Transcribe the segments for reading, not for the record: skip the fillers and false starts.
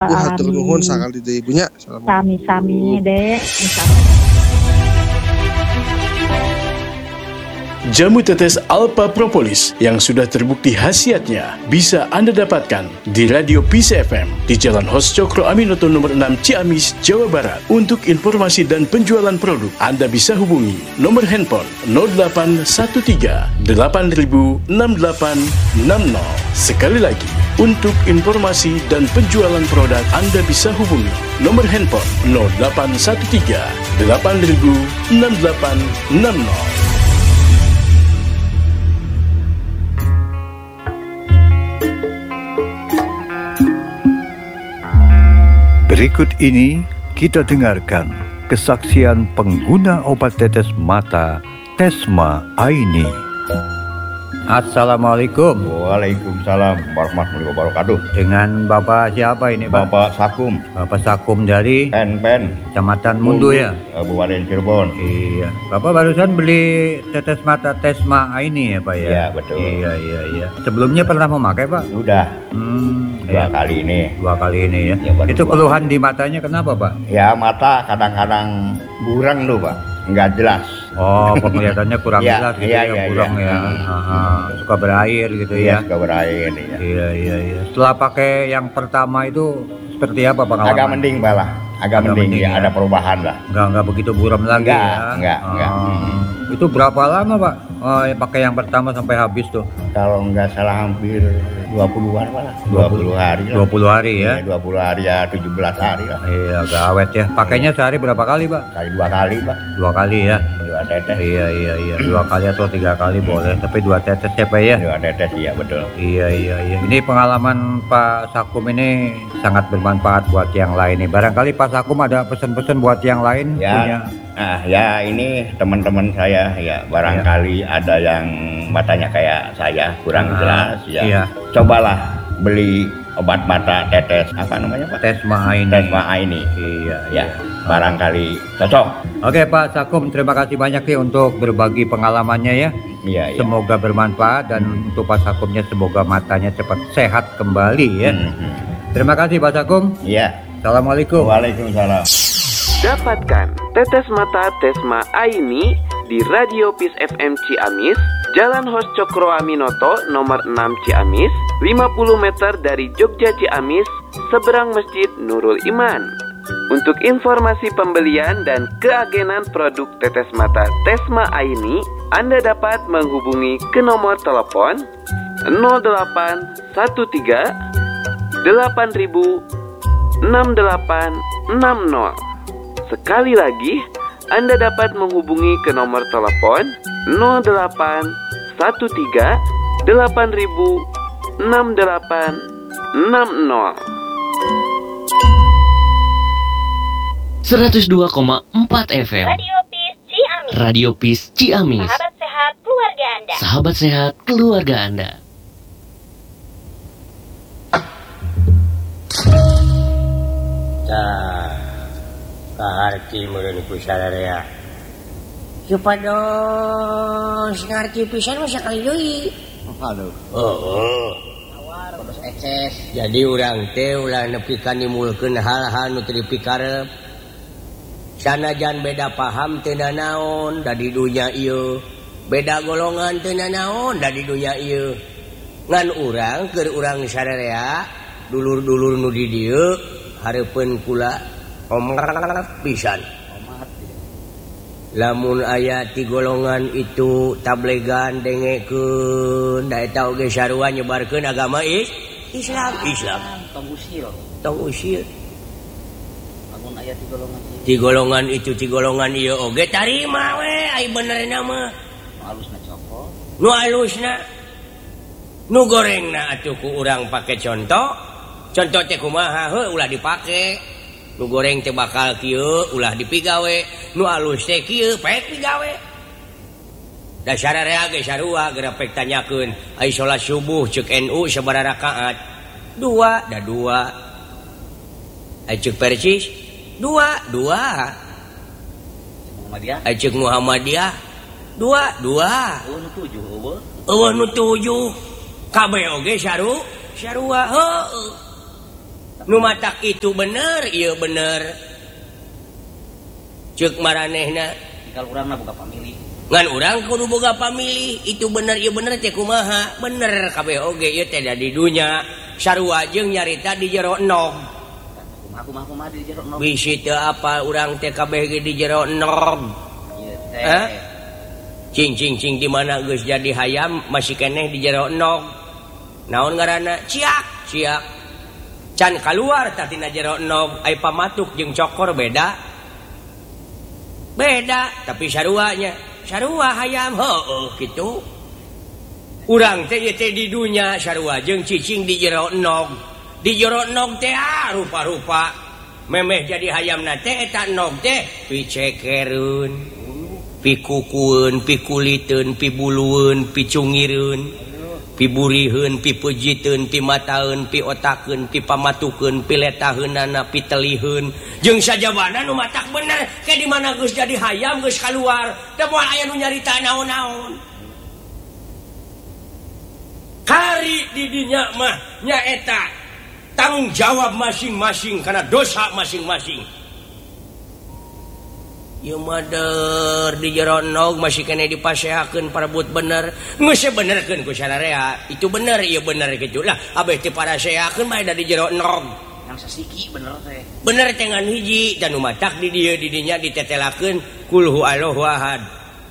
Hatur nuhun sakali deui ibunya. Sami-sami dek. Jamu tetes Alpha Propolis yang sudah terbukti khasiatnya bisa Anda dapatkan di Radio Peace FM di Jalan Hos Cokro Aminoto nomor 6 Ciamis, Jawa Barat. Untuk informasi dan penjualan produk, Anda bisa hubungi nomor handphone 0813 8000 6860. Sekali lagi, untuk informasi dan penjualan produk, Anda bisa hubungi nomor handphone 0813 8000 6860. Berikut ini kita dengarkan kesaksian pengguna obat tetes mata Tesma Aini. Assalamualaikum. Waalaikumsalam warahmatullahi wabarakatuh. Dengan Bapak siapa ini, Pak? Bapak Sakum. Bapak Sakum dari Pen. Kecamatan Mundu ya? Kabupaten Cirebon. Iya. Bapak barusan beli tetes mata Tesma Aini ya, Pak ya? Iya, betul. Iya. Sebelumnya pernah memakai, Pak? Sudah. Dua kali ini ya. Itu keluhan di matanya kenapa, Pak? Ya, mata kadang-kadang burang tuh, Pak. Enggak jelas. Oh, penglihatannya kurang jelas gitu ya, kurang ya. Suka berair gitu ya. Suka berair ya. Iya. Setelah pakai yang pertama itu seperti apa pengalaman? Agak mending, Pak. Agak mending ya, ada perubahan lah. Enggak begitu buram lagi ya. Enggak. Itu berapa lama, Pak? Pakai yang pertama sampai habis tuh? Kalau enggak salah hampir 20-an lah. 20 hari lah. 20 hari ya? 20 hari ya, 17 hari lah. Iya, agak awet ya. Pakainya sehari berapa kali, Pak? Dua kali, Pak. 2 kali ya? 2 tetes. Iya. 2 kali atau 3 kali boleh. Tapi 2 tetes ya, Pak ya? 2 tetes, iya betul. Iya. Ini pengalaman Pak Sakum ini sangat bermanfaat buat yang lain nih. Barangkali Pak Sakum ada pesan-pesan buat yang lain ya, punya? Ya ini teman-teman saya ya barangkali ada yang matanya kayak saya kurang jelas ya. Iya. Cobalah beli obat mata tetes apa namanya, Pak? Tesma Aini. Iya. Barangkali cocok. Oke, Pak Sakum, terima kasih banyak nih untuk berbagi pengalamannya ya. Iya. Semoga bermanfaat dan untuk Pak Sakumnya semoga matanya cepat sehat kembali ya. Terima kasih Pak Sakum. Iya. Assalamualaikum. Waalaikumsalam. Dapatkan tetes mata Tesma Aini di Radio Peace FM Ciamis, Jalan Hos Cokro Aminoto nomor 6 Ciamis, 50 meter dari Jogja Ciamis, seberang Masjid Nurul Iman. Untuk informasi pembelian dan keagenan produk tetes mata Tesma Aini, Anda dapat menghubungi ke nomor telepon 0813 8000 6860. Sekali lagi, Anda dapat menghubungi ke nomor telepon 0813 8000 6860. 102,4 FM Radio Peace Ciamis. Sahabat sehat keluarga Anda. Sahabat sehat keluarga Anda. Kaharti meureun ku sararea. Supados ngarti pisan mah sakali deui. Aduh. Terus ekses. Jadi urang teh ulah nepikeun nimulkeun hal-hal nu teu dipikarep. Sanajan beda paham teu naon da di dunya ieu. Beda golongan teu naon da di dunya ieu. Ngan urang keur urang sararea, dulur-dulur nu di dieu hareupeun kula omat pisan. Lamun aya ti golongan itu tablegan dengekeun da eta oge sarua nyebarkeun agama Islam. Tong usil. Lamun aya ti golongan itu ti golongan ieu oge tarima we ai benerna mah. Nu alusna nu gorengna atuh ku urang pake contoh teh kumaha heuh ulah dipake. Nu goreng teh bakal kieu ulah dipigawe, nu alus teh kieu pek pigawe. Da sararea ge sarua geura pek tanyakeun, ai salat subuh ceuk NU sabaraha rakaat? 2, da 2. Ai ceuk Persis? 2. Ai ceuk Muhammadiyah? 2. Eueuh nu 7. Kabeh oge sarua heueuh. nu matak itu bener ieu bener ceuk maranehna kalau urang mah boga pamilih ngan urang kudu boga pamilih itu bener ieu bener teh kumaha bener kabeh oge ieu teh da di dunya sarua jeung nyarita di jero enog kumaha di jero enog bisi teu apa urang teh kabeh ge di jero enog ieu teh cing di mana geus jadi hayam masih keneh di jero enog naon ngaranna ciak can keluar tina jero enog ai pamatuk jeung cokor beda tapi sarua hayam heueuh kitu urang teh ieu teh di dunya sarua jeung cicing di jero enog teh rupa-rupa memeh jadi hayamna teh eta enog teh picekereun pikukueun pikuliteun pibulueun picungireun piburiheun pipujiteun pimataeun piotakeun pipamatukeun piletaheunana piteliheun jeung sajabana nu matak bener ke di mana geus jadi hayam geus kaluar teu moal aya nu nyarita naon-naon kari di dinya mah nyaeta tanggung jawab masing-masing karena dosa masing-masing. Ieu mader di jero enog masih kena dipasehakeun parebut bener geus benerkeun ku sararea itu bener ieu bener kitu lah abeh teu parasehakeun mah da di jero enog yang sasiki bener teh ngan hiji dan nu matak di dieu di dinya ditetelakeun kul huwallahu ahad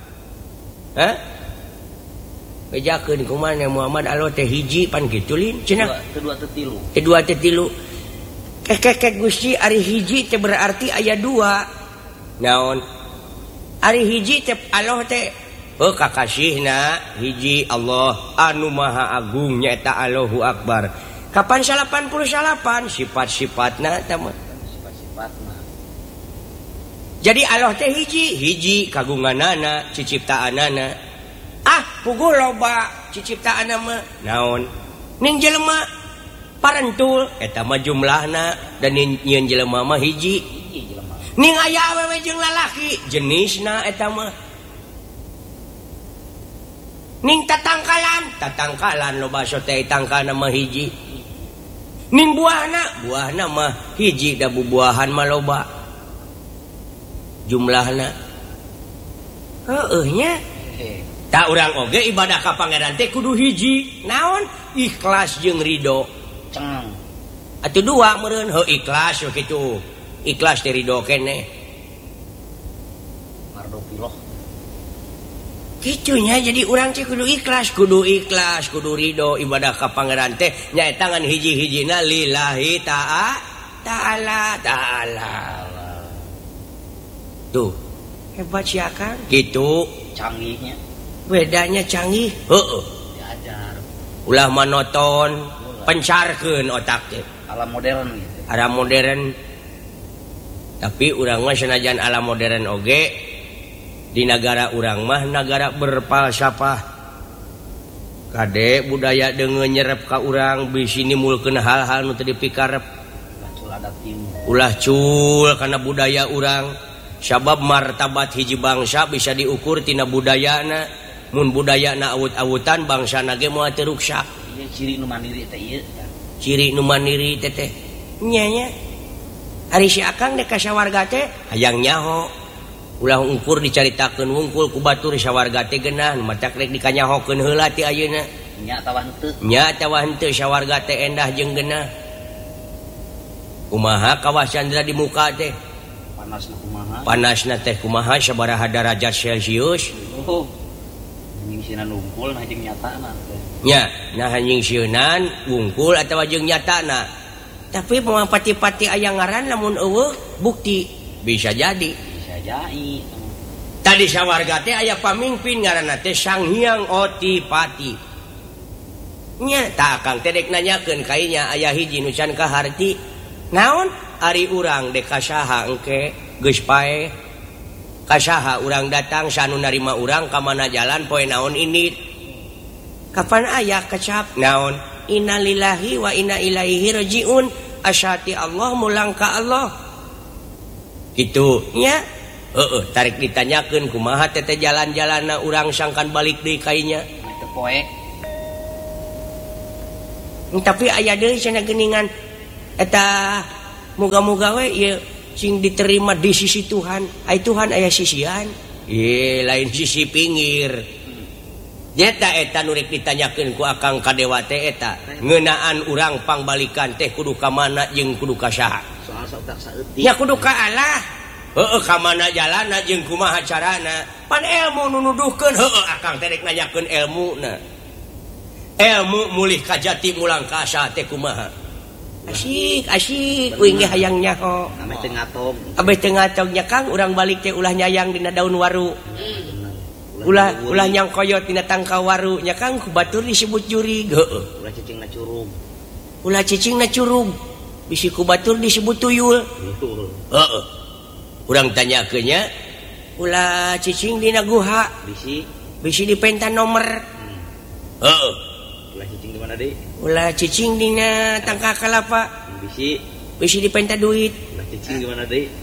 bejakeun kumaha Muhammad Allah teh hiji pan kitu lin cenah kedua teh tilu kek Gusti ari hiji teh berarti aya dua naon ari hiji teh Allah teh kakasihna hiji Allah anu maha agung nyaeta Allahu Akbar kapan 88 sifat-sifatna teh sifat-sifatna jadi Allah teh hiji kagunganana ciciptaanana puguh loba ciciptaanna mah naon ning jelema parentul eta mah jumlahna dan nyieun jelema mah hiji ning aya awewe jeung lalaki jenisna eta mah ning tatangkalan loba so teh tangkalna mah hiji ning buahna mah hiji da bubuahan mah loba jumlahna heueuh nya tak urang oge ibadah ka pangeran teh kudu hiji naon ikhlas jeung ridho ceng atuh dua meureun heuh ikhlas we kitu ikhlas teh ridho keneh mardopiloh kitunya jadi urang teh kudu ikhlas kudu ridho ibadah ka pangeran teh nyaeta ngan hiji-hijina lillahi ta'ala tuh hebat sih Kang gitu canggihnya bedanya canggih heueuh diajar ulah monoton pencarkeun otak teh ala modern gitu ala modern tapi urang mah sanajan ala modern oge di negara urang mah negara berfalsafah kade budaya deungeun nyerep ka urang bisi nimulkeun hal-hal nu teu dipikarep ulah cul kana budaya urang sabab martabat hiji bangsa bisa diukur tina budayana mun budayana awut-awutan bangsana ge moal teu ruksak ieu ciri nu mandiri teh ieu ciri nu mandiri teh nya nya ari si Akang dek ka sawarga teh hayang nyaho ulah ukur dicaritakeun wungkul ku batur sawarga teh geunah matak rek dikanyahokeun heula ti ayeuna nya tawa henteu sawarga teh endah jeung geunah kumaha kawasandra di muka teh panasna teh kumaha sabaraha derajat Celcius anjing sieunan wungkul nah jeung nyatana nya nah anjing sieunan wungkul atawa jeung nyatana tapi moal pati-pati aya ngaran lamun eueuh bukti bisa jadi tadi sawarga teh aya pamimpin ngaranna teh Sang Hyang Otipati nya tak Akang teh dek nanyakeun ka inya aya hiji nu can kaharti naon ari urang dek ka saha engke geus pae ka saha urang datang sanu narima urang ka mana jalan poe naon ini kapan aya kecap naon innalillahi wa inna ilaihi rajiun asyati Allah mulang ka Allah gitu nya tarik ditanyakeun kumaha teh jalan-jalanna urang sangkan balik deui ka inya teu poe tapi aya deui cenah geuningan eta muga-muga we ieu sing diterima di sisi Tuhan. Ai Tuhan aya sisian. Lain sisi pinggir. Nyata eta nu rek ditanyakeun ku Akang Kadewa teh eta ngeunaan urang pangbalikan teh kudu ka mana jeung kudu ka saha. Soal sautak saeutik. Ya kudu ka Allah. Heueuh ka mana jalanna jeung kumaha carana. Pan ilmu nu nuduhkeun heueuh Akang teh rek nanyakeun ilmuna. Ilmu mulih ka jati mulang ka asa teh kumaha. Asyik uing ge hayang nyaho. Ameh teu ngatog. Abeh teu ngatognya Kang urang balik teh ulah nyayang dina daun waru. Ulah nyang koyot dina tangkal waru nya Kang ku batur disebut jurig. Heueuh. Ulah cicingna curug. Ulah cicingna curug. Bisi ku batur disebut tuyul. Heeh. Urang tanyakeun nya ulah cicing dina guha. Bisi di pentan nomer. Heeh. Ulah cicing di mana deui? Ulah cicing dina tangka kalapa. Bisi di penta duit. Ulah cicing di mana deui?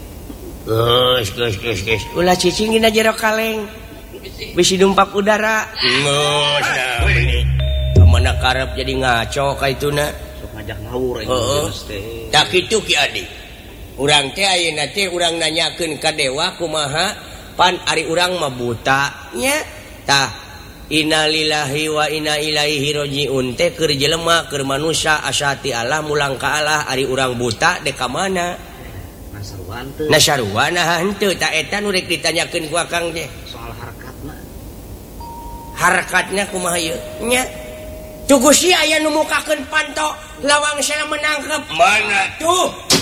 Geus. Ulah cicing dina jero kaleng. Bisi dumpak udara. Geus da ini. Mana karep jadi ngaco ka ituna. Sok ngajak ngawur aing teh. Tak kitu Ki Adi. Urang teh ayeuna teh urang nanyakeun ka Dewa kumaha pan ari urang mah buta nya. Tah innalillahi wa inna ilaihi rajiun teh keur jelema keur manusia asati Allah mulang ka Allah ari urang buta dek ka mana? Nasaruan henteu ta eta nu rek ditanyakeun ku Akang teh. Soal harakatna. Harakatna kumaha ieu? Nya. Tuh Gusti aya nu mukakeun panto lawang saya menangkep. Mana tuh?